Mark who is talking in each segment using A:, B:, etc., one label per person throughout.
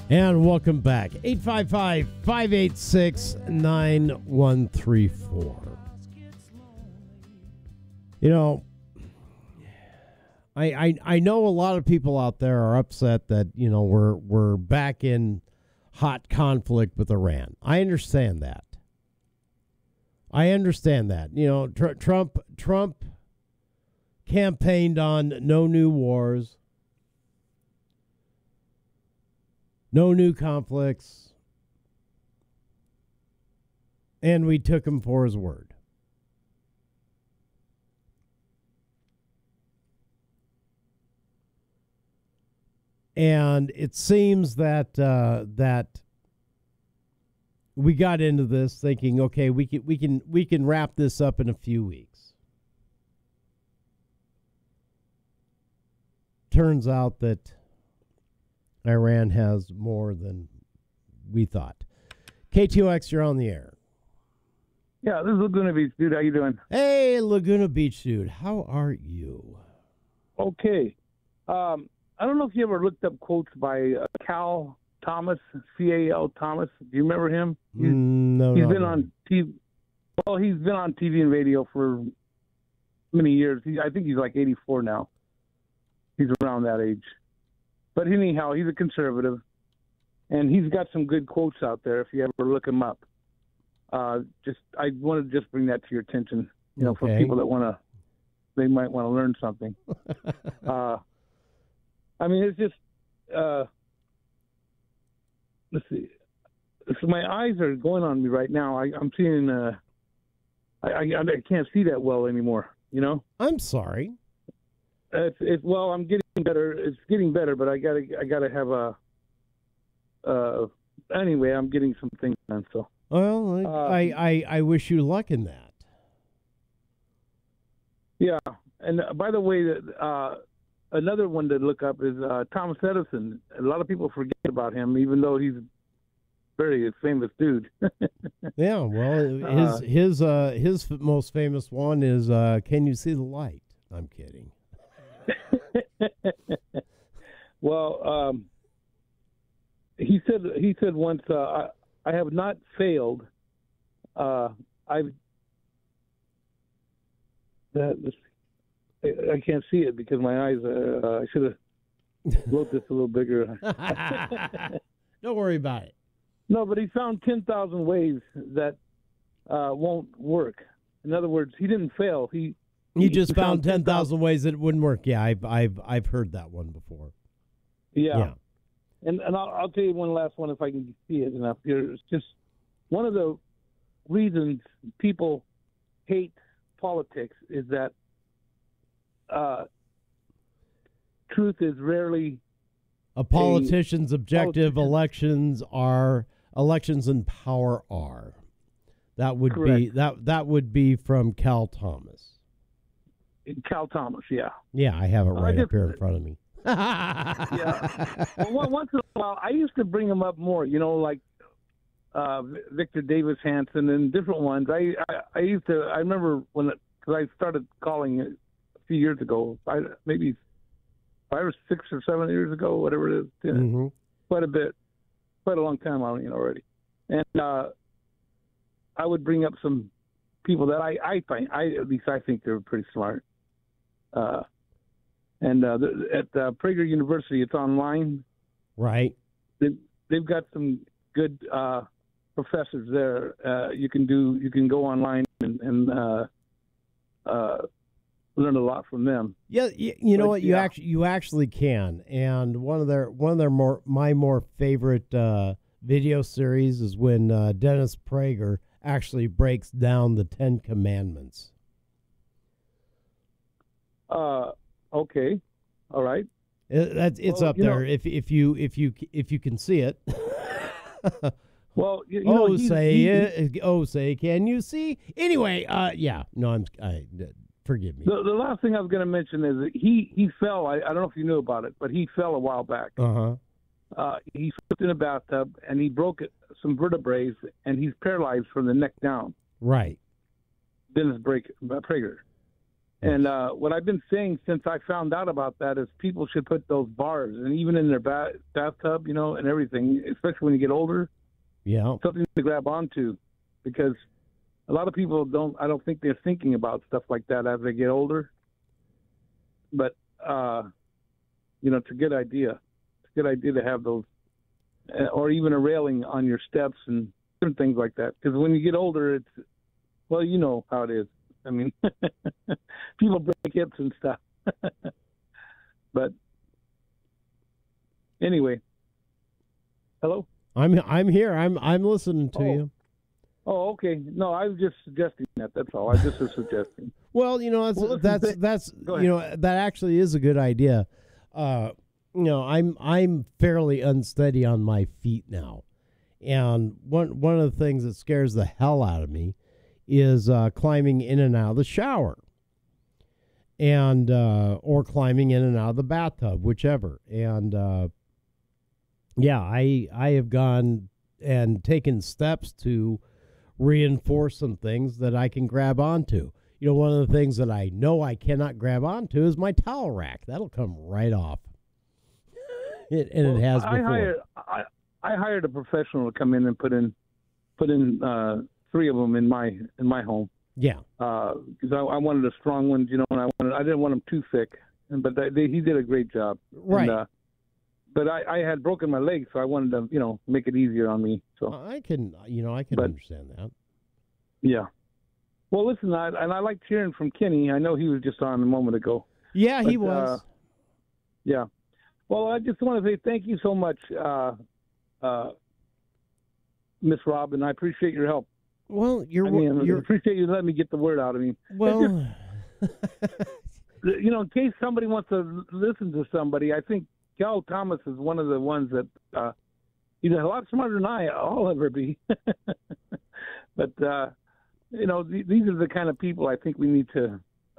A: And welcome back. 855-586-9134. You know, I know a lot of people out there are upset that, you know, we're back in hot conflict with Iran. I understand that. You know, Trump campaigned on no new wars, no new conflicts, and we took him for his word. And it seems that we got into this thinking, okay, we can wrap this up in a few weeks. Turns out that Iran has more than we thought. KTOX, you're on the air.
B: Yeah, this is Laguna Beach, dude. How you doing?
A: Hey, Laguna Beach, dude. How are you?
B: Okay. I don't know if you ever looked up quotes by Cal Thomas, C-A-L Thomas. Do you remember him?
A: No.
B: He's been on TV. Well, he's been on TV and radio for many years. I think he's like 84 now. He's around that age. But anyhow, he's a conservative, and he's got some good quotes out there if you ever look him up. I want to just bring that to your attention, you know,
A: Okay.
B: for people that they might want to learn something. I mean, it's just, let's see. So my eyes are going on me right now. I'm seeing, I can't see that well anymore, you know?
A: I'm sorry.
B: Well, I'm getting better. It's getting better, but I gotta have anyway, I'm getting some things done, so.
A: Well, I wish you luck in that.
B: Yeah. And by the way, another one to look up is Thomas Edison. A lot of people forget about him, even though he's a very famous dude.
A: Yeah, well, his most famous one is "Can you see the light?" I'm kidding.
B: Well, he said once, "I have not failed. I can't see it because my eyes. I should have wrote this a little bigger."
A: Don't worry about it.
B: No, but he found 10,000 ways that won't work. In other words, he didn't fail. He
A: just found 10,000 ways that it wouldn't work. Yeah, I've heard that one before.
B: Yeah. And I'll tell you one last one if I can see it enough here. It's just one of the reasons people hate politics is that truth is rarely
A: a politician's objective. Elections and power are. That would
B: Correct.
A: be that would be from Cal Thomas.
B: Cal Thomas, yeah.
A: Yeah, I have it right up here in front of me.
B: Yeah. Well, once in a while, I used to bring them up more. You know, like Victor Davis Hanson and different ones. I remember because I started calling a few years ago, maybe 5 or 6 or 7 years ago, whatever it is.
A: Mm-hmm.
B: Quite a long time on it already. And I would bring up some people that I think they're pretty smart. And at Prager University, it's online.
A: Right.
B: They've got some good professors there. You can go online and learn a lot from them.
A: Yeah, you know what? You actually can. And one of their more favorite video series is when Dennis Prager actually breaks down the 10 Commandments.
B: Okay, all right.
A: It's up there if you can see it.
B: Well,
A: say, can you see? Anyway, yeah. No, forgive me.
B: The last thing I was going to mention is that he fell. I don't know if you knew about it, but he fell a while back. He slipped in a bathtub and he broke some vertebrae, and he's paralyzed from the neck down.
A: Right.
B: Dennis Prager. And what I've been saying since I found out about that is people should put those bars, and even in their bathtub, and everything, especially when you get older.
A: Yeah.
B: Something to grab onto, because a lot of people I don't think they're thinking about stuff like that as they get older. But, it's a good idea. It's a good idea to have those, or even a railing on your steps and different things like that. Because when you get older, you know how it is. I mean, people break hips and stuff. But anyway, hello?
A: I'm here. I'm listening to you.
B: Oh, okay. No, I was just suggesting that. That's all. I just was suggesting.
A: Well, that's that actually is a good idea. I'm fairly unsteady on my feet now, and one of the things that scares the hell out of me is climbing in and out of the shower, and or climbing in and out of the bathtub, whichever. And I have gone and taken steps to reinforce some things that I can grab onto. One of the things that I know I cannot grab onto is my towel rack. That'll come right off. It has before.
B: I hired a professional to come in and put in 3 of them in my home.
A: Yeah.
B: Because I wanted a strong one, and I didn't want them too thick. But he did a great job.
A: Right.
B: And, but I had broken my leg, so I wanted to, make it easier on me. So
A: I can understand that.
B: Yeah. Well, listen, I like hearing from Kenny. I know he was just on a moment ago.
A: Yeah, he was.
B: Yeah. Well, I just want to say thank you so much, Miss Robin. I appreciate your help.
A: Well,
B: I appreciate you letting me get the word out. I mean,
A: well,
B: in case somebody wants to listen to somebody, I think Cal Thomas is one of the ones that he's a lot smarter than I'll ever be. But these are the kind of people I think we need to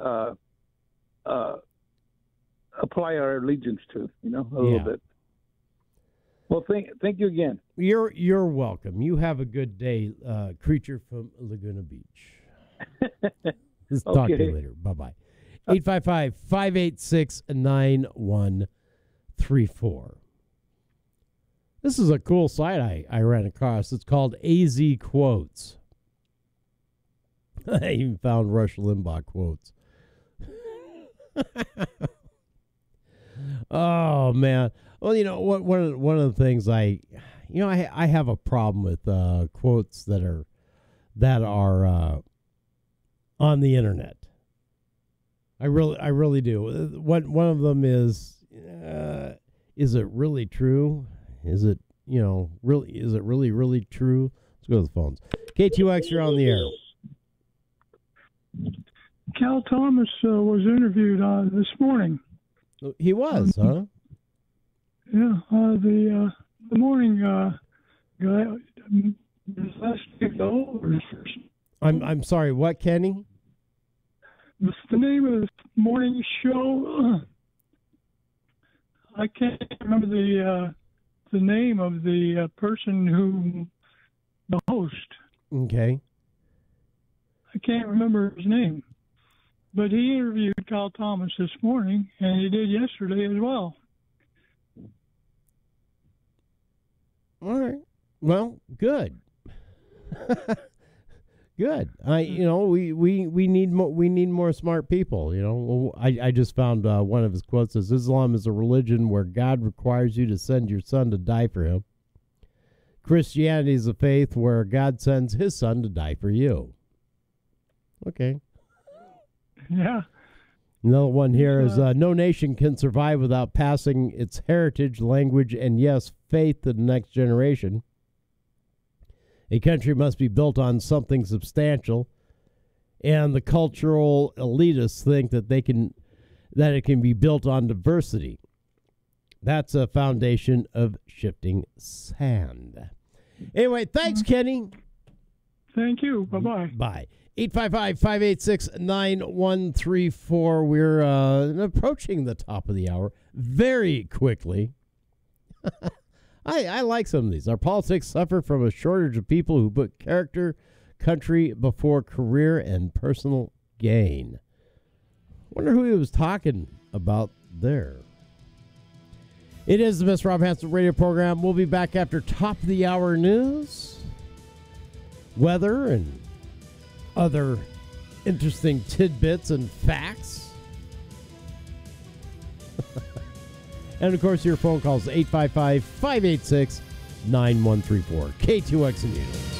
B: apply our allegiance to, a little bit. Well, thank you again.
A: You're welcome. You have a good day, creature from Laguna Beach. Let's talk to you later. Bye-bye. 855-586-9134. This is a cool site I ran across. It's called AZ Quotes. I even found Rush Limbaugh quotes. Oh, man. Well, one of the things I have a problem with quotes that are on the internet. I really do. One of them is it really true? Is it really true? Let's go to the phones. K2X, you're on the air.
C: Cal Thomas was interviewed this morning.
A: He was, huh?
C: Yeah, the morning guy. His last name or his first?
A: I'm sorry. What, Kenny?
C: What's the name of the morning show? I can't remember the name of the person who the host.
A: Okay.
C: I can't remember his name, but he interviewed Cal Thomas this morning, and he did yesterday as well.
A: All right. Well, good. Good. We need more smart people. I just found one of his quotes says, "Islam is a religion where God requires you to send your son to die for him. Christianity is a faith where God sends his son to die for you." Okay.
C: Yeah.
A: Another one here is no nation can survive without passing its heritage, language, and yes, faith to the next generation. A country must be built on something substantial, and the cultural elitists think that it can be built on diversity. That's a foundation of shifting sand. Anyway, thanks, Kenny.
C: Thank you. Bye-bye.
A: Bye. 855-586-9134. We're approaching the top of the hour very quickly. I like some of these. Our politics suffer from a shortage of people who put character, country before career and personal gain. Wonder who he was talking about there. It is the Mr. Rob Hanson radio program. We'll be back after top of the hour news, weather, and other interesting tidbits and facts. And, of course, your phone calls 855-586-9134. K2X News.